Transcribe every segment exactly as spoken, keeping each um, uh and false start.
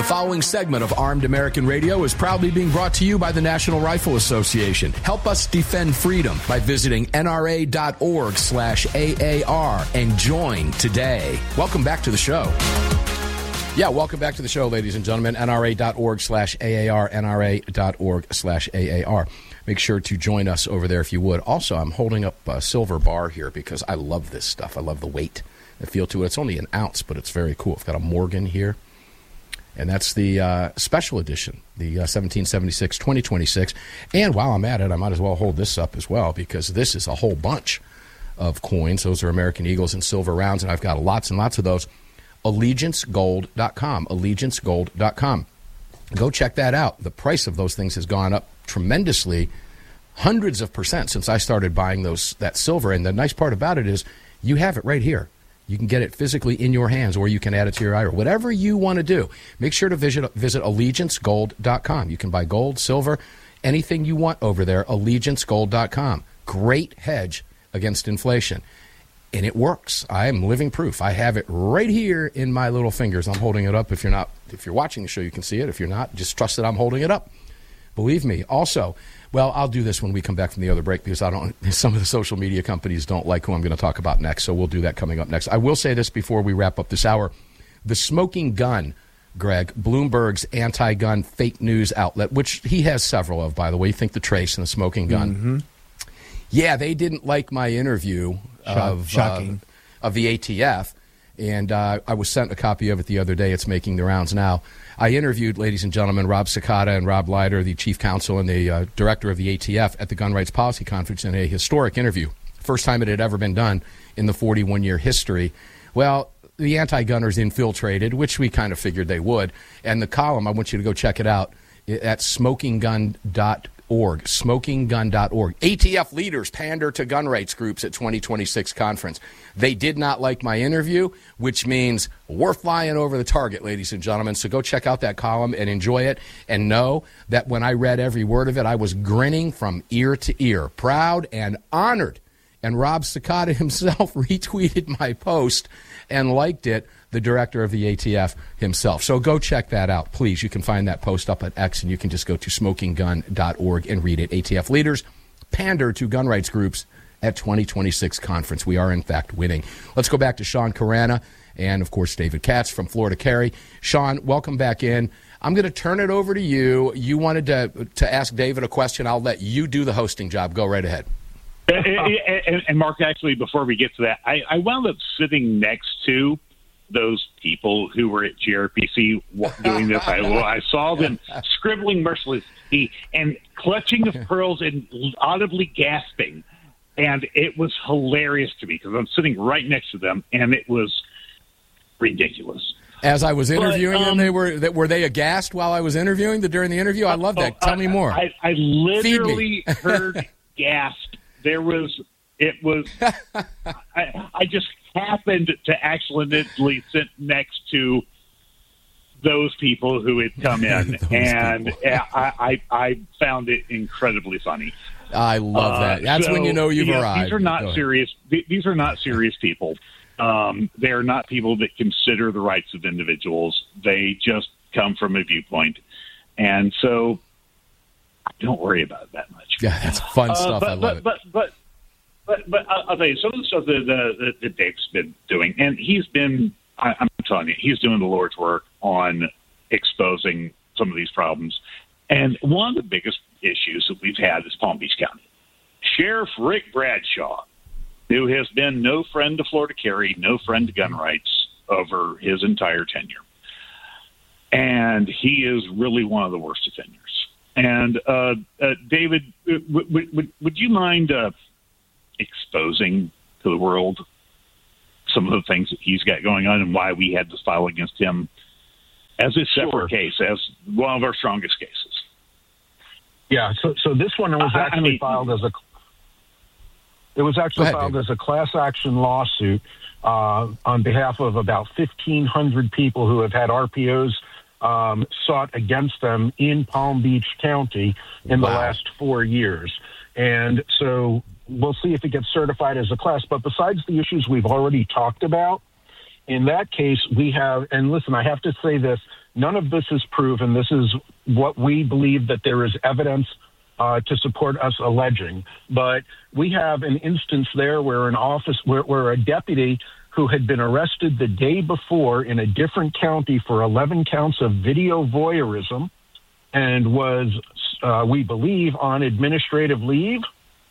following segment of Armed American Radio is proudly being brought to you by the National Rifle Association. Help us defend freedom by visiting nra.org slash AAR and join today. Welcome back to the show. Yeah, welcome back to the show, ladies and gentlemen. nra.org slash AAR, nra.org slash AAR. Make sure to join us over there if you would. Also, I'm holding up a silver bar here because I love this stuff. I love the weight, the feel to it. It's only an ounce, but it's very cool. I've got a Morgan here. And that's the uh, special edition, the uh, seventeen seventy-six twenty twenty-six. And while I'm at it, I might as well hold this up as well because this is a whole bunch of coins. Those are American Eagles and silver rounds, and I've got lots and lots of those. allegiance gold dot com, allegiance gold dot com. Go check that out. The price of those things has gone up tremendously, hundreds of percent since I started buying those that silver. And the nice part about it is you have it right here. You can get it physically in your hands, or you can add it to your I R A. Whatever you want to do, make sure to visit, visit allegiance gold dot com. You can buy gold, silver, anything you want over there, allegiance gold dot com. Great hedge against inflation. And it works. I am living proof. I have it right here in my little fingers. I'm holding it up. If you're not, if you're watching the show, you can see it. If you're not, just trust that I'm holding it up. Believe me. Also, well, I'll do this when we come back from the other break because I don't. Some of the social media companies don't like who I'm going to talk about next, so we'll do that coming up next. I will say this before we wrap up this hour: the smoking gun, Greg, Bloomberg's anti-gun fake news outlet, which he has several of, by the way. You think the Trace and the smoking gun? Mm-hmm. Yeah, they didn't like my interview of uh, of the A T F, and uh, I was sent a copy of it the other day. It's making the rounds now. I interviewed, ladies and gentlemen, Rob Cicada and Rob Leiter, the chief counsel and the uh, director of the A T F, at the Gun Rights Policy Conference in a historic interview. First time it had ever been done in the forty-one-year history. Well, the anti-gunners infiltrated, which we kind of figured they would. And the column, I want you to go check it out, at smoking gun dot org, smoking gun dot org. A T F leaders pander to gun rights groups at twenty twenty-six conference. They did not like my interview, which means we're flying over the target, ladies and gentlemen. So go check out that column and enjoy it, and know that when I read every word of it, I was grinning from ear to ear, proud and honored. And Rob Cicada himself retweeted my post and liked it, the director of the A T F himself. So go check that out, please. You can find that post up at X, and you can just go to smoking gun dot org and read it. A T F leaders pander to gun rights groups at twenty twenty-six conference. We are, in fact, winning. Let's go back to Sean Carana and, of course, David Katz from Florida Carry. Sean, welcome back in. I'm going to turn it over to you. You wanted to, to ask David a question. I'll let you do the hosting job. Go right ahead. and, and, and, Mark, actually, before we get to that, I, I wound up sitting next to those people who were at G R P C doing this. I, I saw them scribbling mercilessly and clutching of pearls and audibly gasping. And it was hilarious to me because I'm sitting right next to them, and it was ridiculous. As I was interviewing but, um, them, they were that were they aghast while I was interviewing the, during the interview? I love that. Oh, Tell me more. I, I literally heard gasp. There was, it was, I, I just happened to accidentally sit next to those people who had come in, and I, I, I found it incredibly funny. I love uh, that. That's so, when you know you've yeah, arrived. These are not serious. These are not serious people. Um, they are not people that consider the rights of individuals. They just come from a viewpoint, and so don't worry about it that much. Yeah, that's fun stuff. Uh, but, I love but, it. But but but but I'll tell you some of the stuff that, that, that Dave's been doing, and he's been. I, I'm telling you, he's doing the Lord's work on exposing some of these problems. And one of the biggest issues that we've had is Palm Beach County. Sheriff Rick Bradshaw, who has been no friend to Florida Carry, no friend to gun rights over his entire tenure. And he is really one of the worst offenders. And, uh, uh, David, w- w- w- would you mind uh, exposing to the world some of the things that he's got going on and why we had to file against him as a separate Sure. case, as one of our strongest cases? Yeah, so so this one was I- I actually mean- filed as a it was actually ahead, filed David. as a class action lawsuit uh, on behalf of about fifteen hundred people who have had R P Os um, sought against them in Palm Beach County in Wow. the last four years. And so we'll see if it gets certified as a class. But besides the issues we've already talked about, in that case, we have, and listen, I have to say this, none of this is proven. This is what we believe that there is evidence uh, to support us alleging. But we have an instance there where an office, where, where a deputy who had been arrested the day before in a different county for eleven counts of video voyeurism and was, uh, we believe, on administrative leave,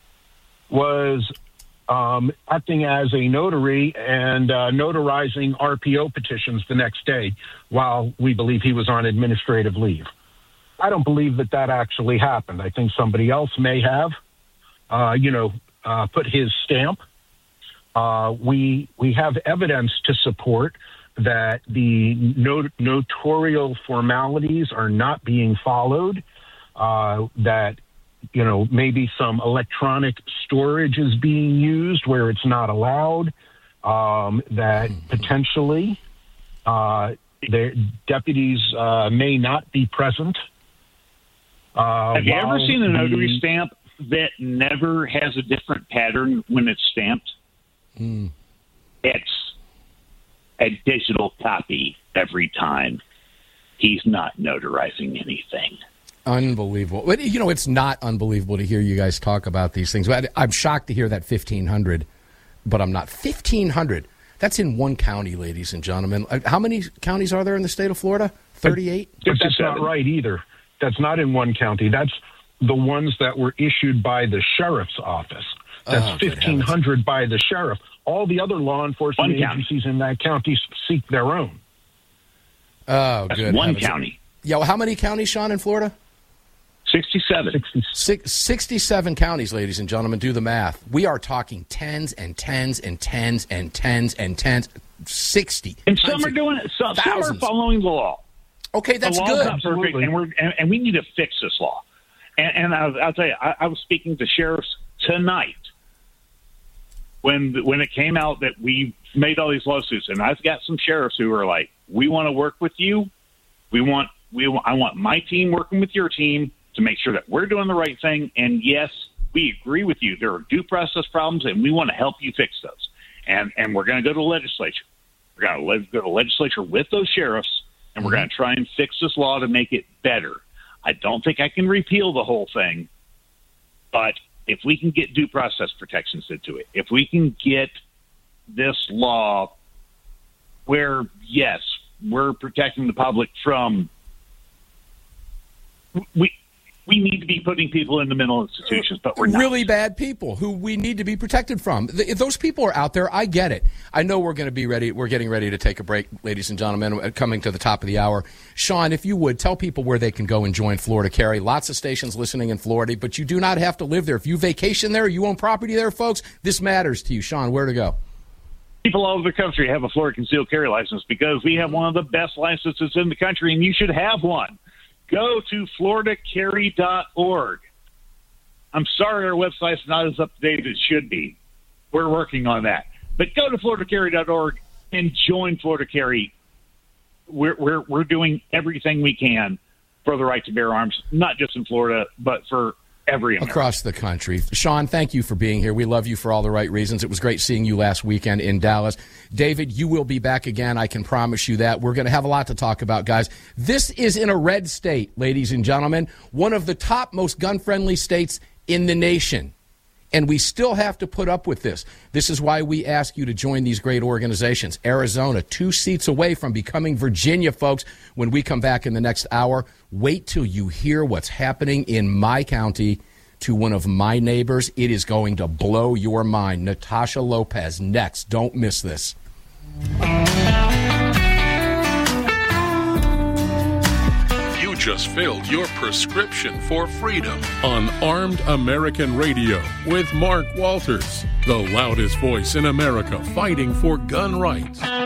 was um, acting as a notary and uh, notarizing R P O petitions the next day while we believe he was on administrative leave. I don't believe that that actually happened. I think somebody else may have, uh, you know, uh, put his stamp. Uh, we we have evidence to support that the not- notarial formalities are not being followed, uh, that, you know, maybe some electronic storage is being used where it's not allowed, um, that potentially uh, the deputies uh, may not be present. Uh, have you ever seen a notary the, stamp that never has a different pattern when it's stamped? Mm. It's a digital copy every time. He's not notarizing anything. Unbelievable. But, you know, it's not unbelievable to hear you guys talk about these things. I'm shocked to hear that fifteen hundred, but I'm not. fifteen hundred. That's in one county, ladies and gentlemen. How many counties are there in the state of Florida? thirty-eight? But that's not right either. That's not in one county. That's the ones that were issued by the sheriff's office. That's oh, fifteen hundred by the sheriff. All the other law enforcement one agencies county. in that county seek their own. Oh, That's good. one heavens. county. Yeah, well, how many counties, Sean, in Florida? sixty-seven. sixty. Six, sixty-seven counties, ladies and gentlemen. Do the math. We are talking tens and tens and tens and tens and tens. sixty. And some are doing it. Some, some are following the law. Okay, that's the law's good. not perfect, and, we're, and, and we need to fix this law. And, and I'll, I'll tell you, I, I was speaking to sheriffs tonight when when it came out that we made all these lawsuits, and I've got some sheriffs who are like, "We want to work with you. We want we want, I want my team working with your team to make sure that we're doing the right thing. And yes, we agree with you. There are due process problems, and we want to help you fix those. And and we're going to go to the legislature. We're going to go to the legislature with those sheriffs, and we're going to try and fix this law to make it better. I don't think I can repeal the whole thing, but if we can get due process protections into it, if we can get this law where, yes, we're protecting the public from, we we need to be putting people in the mental institutions, but we're not. Really bad people who we need to be protected from. If those people are out there, I get it. I know we're going to be ready. We're getting ready to take a break, ladies and gentlemen, coming to the top of the hour. Sean, if you would, tell people where they can go and join Florida Carry. Lots of stations listening in Florida, but you do not have to live there. If you vacation there, you own property there, folks, this matters to you. Sean, where to go? People all over the country have a Florida concealed carry license because we have one of the best licenses in the country, and you should have one. Go to florida carry dot org. I'm sorry our website's not as up to date as it should be. We're working on that. But go to florida carry dot org and join Florida Carry. We're, we're, we're doing everything we can for the right to bear arms, not just in Florida, but for every American. Across the country. Sean, thank you for being here. We love you for all the right reasons. It was great seeing you last weekend in Dallas. David, you will be back again. I can promise you that. We're going to have a lot to talk about, guys. This is in a red state, ladies and gentlemen, one of the top most gun-friendly states in the nation. And we still have to put up with this. This is why we ask you to join these great organizations. Arizona, two seats away from becoming Virginia, folks. When we come back in the next hour, wait till you hear what's happening in my county to one of my neighbors. It is going to blow your mind. Natasha Lopez next. Don't miss this. Just filled your prescription for freedom on Armed American Radio with Mark Walters, the loudest voice in America fighting for gun rights.